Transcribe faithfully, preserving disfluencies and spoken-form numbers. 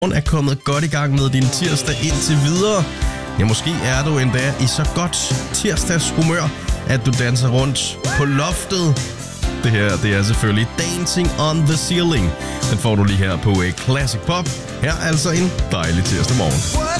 er kommet godt i gang med din tirsdag indtil videre. Ja, måske er du endda i så godt tirsdagshumør, at du danser rundt på loftet. Det her, det er selvfølgelig Dancing on the Ceiling. Den får du lige her på Classic Pop. Her er altså en dejlig tirsdag morgen.